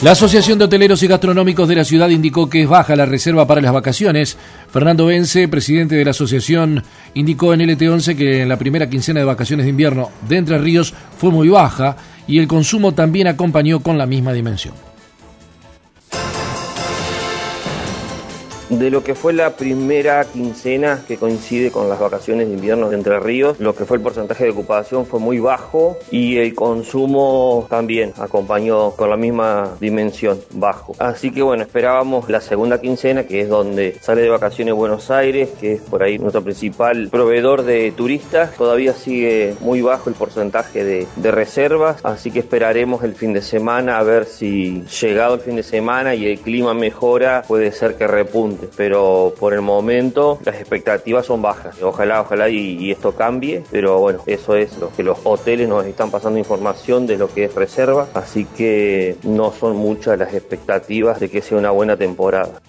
La Asociación de Hoteleros y Gastronómicos de la ciudad indicó que es baja la reserva para las vacaciones. Fernando Bence, presidente de la asociación, indicó en LT11 que en la primera quincena de vacaciones de invierno de Entre Ríos fue muy baja y el consumo también acompañó con la misma dimensión. De lo que fue la primera quincena que coincide con las vacaciones de invierno de Entre Ríos, lo que fue el porcentaje de ocupación fue muy bajo y el consumo también acompañó con la misma dimensión, bajo. Así que bueno, esperábamos la segunda quincena, que es donde sale de vacaciones Buenos Aires, que es por ahí nuestro principal proveedor de turistas. Todavía sigue muy bajo el porcentaje de reservas, así que esperaremos el fin de semana a ver si llegado el fin de semana y el clima mejora, puede ser que repunte. Pero por el momento las expectativas son bajas. Ojalá y esto cambie, pero bueno, eso es lo que los hoteles nos están pasando información de lo que es reserva, así que no son muchas las expectativas de que sea una buena temporada.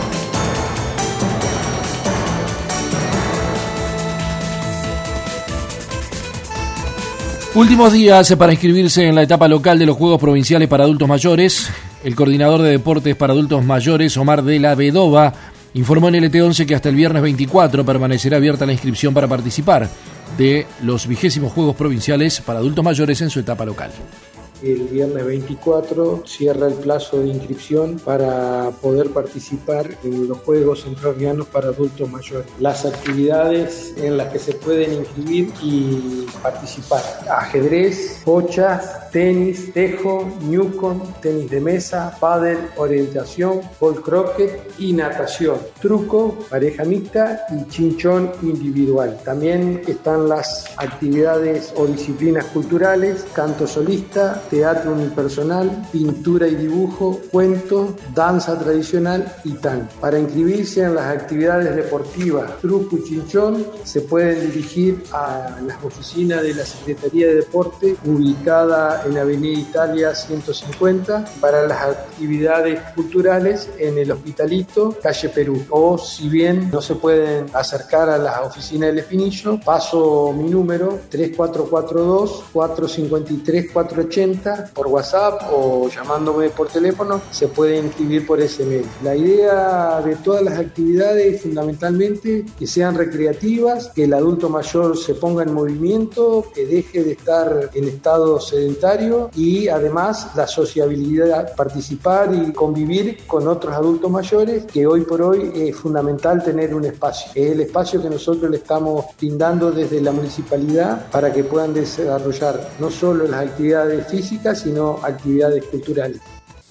Últimos días para inscribirse en la etapa local de los Juegos Provinciales para Adultos Mayores. El coordinador de deportes para adultos mayores, Omar de la Vedova, informó en LT11 que hasta el viernes 24 permanecerá abierta la inscripción para participar de los 20 Juegos Provinciales para Adultos Mayores en su etapa local. El viernes 24 cierra el plazo de inscripción para poder participar en los Juegos Entrerrianos para Adultos Mayores. Las actividades en las que se pueden inscribir y participar: ajedrez, bochas, tenis, tejo, newcon, tenis de mesa, pádel, orientación, ball croquet y natación, truco, pareja mixta y chinchón individual. También están las actividades o disciplinas culturales: canto solista, teatro unipersonal, pintura y dibujo, cuento, danza tradicional y tango. Para inscribirse en las actividades deportivas truco y chinchón se pueden dirigir a las oficinas de la Secretaría de Deporte ubicada en Avenida Italia 150. Para las actividades culturales en el Hospitalito, calle Perú. O si bien no se pueden acercar a las oficinas del Espinillo, paso mi número 3442 453 480 por WhatsApp o llamándome por teléfono. Se puede inscribir por ese medio. La idea de todas las actividades es fundamentalmente que sean recreativas, que el adulto mayor se ponga en movimiento, que deje de estar en estado sedentario y además la sociabilidad, participar y convivir con otros adultos mayores, que hoy por hoy es fundamental tener un espacio. Es el espacio que nosotros le estamos brindando desde la municipalidad para que puedan desarrollar no solo las actividades físicas, sino actividades culturales.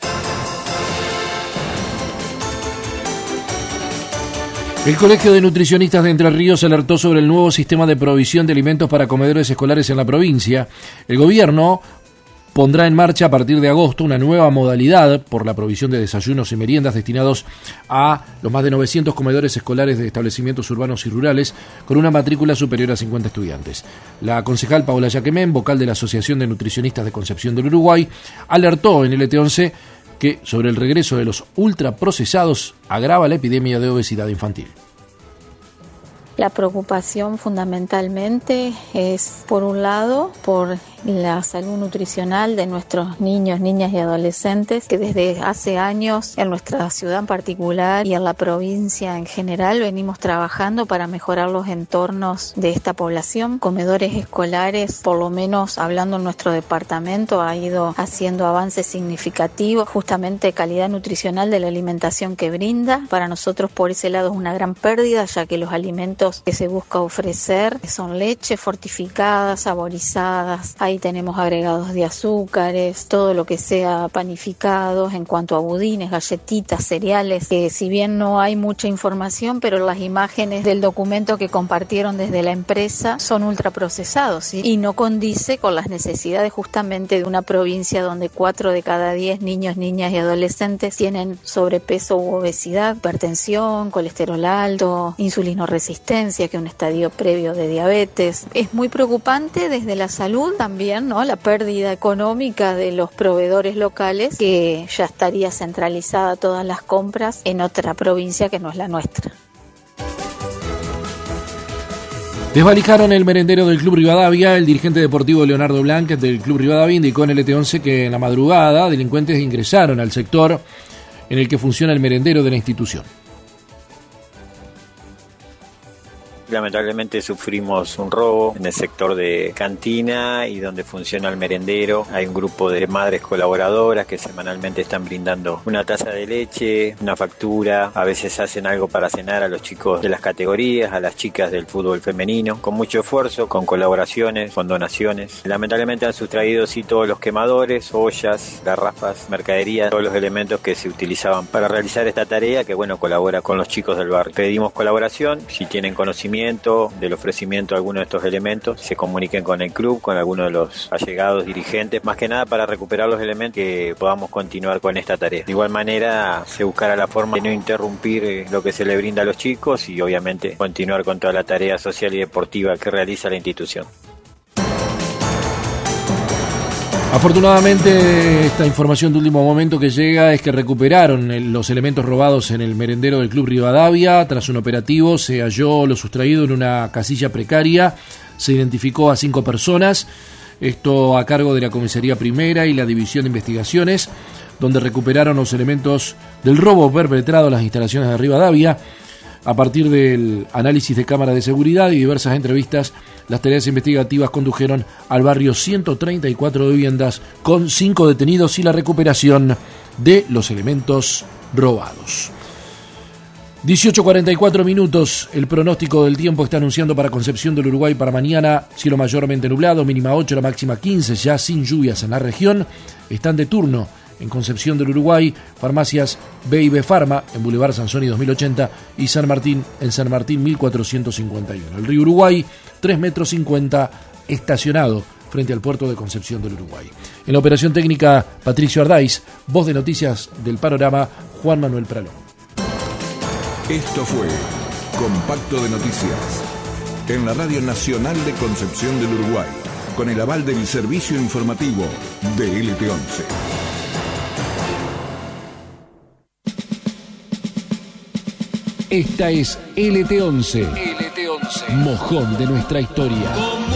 El Colegio de Nutricionistas de Entre Ríos alertó sobre el nuevo sistema de provisión de alimentos para comedores escolares en la provincia. El gobierno pondrá en marcha a partir de agosto una nueva modalidad por la provisión de desayunos y meriendas destinados a los más de 900 comedores escolares de establecimientos urbanos y rurales con una matrícula superior a 50 estudiantes. La concejal Paula Yaquemén, vocal de la Asociación de Nutricionistas de Concepción del Uruguay, alertó en LT11 que sobre el regreso de los ultraprocesados agrava la epidemia de obesidad infantil. La preocupación fundamentalmente es, por un lado, por la salud nutricional de nuestros niños, niñas y adolescentes, que desde hace años en nuestra ciudad en particular y en la provincia en general venimos trabajando para mejorar los entornos de esta población. Comedores escolares, por lo menos hablando en nuestro departamento, ha ido haciendo avances significativos, justamente calidad nutricional de la alimentación que brinda. Para nosotros por ese lado es una gran pérdida, ya que los alimentos que se busca ofrecer son leche fortificada, saborizadas. Ahí tenemos agregados de azúcares, todo lo que sea panificados en cuanto a budines, galletitas, cereales, que si bien no hay mucha información, pero las imágenes del documento que compartieron desde la empresa son ultraprocesados, ¿sí? Y no condice con las necesidades justamente de una provincia donde 4 de cada 10 niños, niñas y adolescentes tienen sobrepeso u obesidad, hipertensión, colesterol alto, insulinoresistencia, que es un estadio previo de diabetes. Es muy preocupante desde la salud también, ¿no? La pérdida económica de los proveedores locales, que ya estaría centralizada todas las compras en otra provincia que no es la nuestra. Desvalijaron el merendero del Club Rivadavia. El dirigente deportivo Leonardo Blanc del Club Rivadavia indicó en el LT11 que en la madrugada delincuentes ingresaron al sector en el que funciona el merendero de la institución. Lamentablemente sufrimos un robo en el sector de cantina y donde funciona el merendero. Hay un grupo de madres colaboradoras que semanalmente están brindando una taza de leche, una factura, a veces hacen algo para cenar a los chicos de las categorías, a las chicas del fútbol femenino, con mucho esfuerzo, con colaboraciones, con donaciones. Lamentablemente han sustraído sí todos los quemadores, ollas, garrafas, mercadería, todos los elementos que se utilizaban para realizar esta tarea que colabora con los chicos del barrio. Pedimos colaboración, si tienen conocimiento del ofrecimiento de alguno de estos elementos, se comuniquen con el club, con alguno de los allegados dirigentes, más que nada para recuperar los elementos que podamos continuar con esta tarea. De igual manera, se buscará la forma de no interrumpir lo que se le brinda a los chicos y obviamente continuar con toda la tarea social y deportiva que realiza la institución. Afortunadamente, esta información de último momento que llega es que recuperaron los elementos robados en el merendero del Club Rivadavia. Tras un operativo se halló lo sustraído en una casilla precaria, se identificó a 5 personas, esto a cargo de la Comisaría Primera y la División de Investigaciones, donde recuperaron los elementos del robo perpetrado en las instalaciones de Rivadavia. A partir del análisis de cámaras de seguridad y diversas entrevistas, las tareas investigativas condujeron al barrio 134 de viviendas con 5 detenidos y la recuperación de los elementos robados. 18:44 minutos, el pronóstico del tiempo está anunciando para Concepción del Uruguay para mañana, cielo mayormente nublado, mínima 8, la máxima 15, ya sin lluvias en la región. Están de turno en Concepción del Uruguay, farmacias B&B Pharma en Boulevard Sansoni 2080 y San Martín en San Martín 1451. El río Uruguay, 3,50 metros, estacionado frente al puerto de Concepción del Uruguay. En la operación técnica, Patricio Ardaiz, voz de noticias del Panorama, Juan Manuel Pralón. Esto fue Compacto de Noticias en la Radio Nacional de Concepción del Uruguay, con el aval del servicio informativo de LT11. Esta es LT11, mojón de nuestra historia.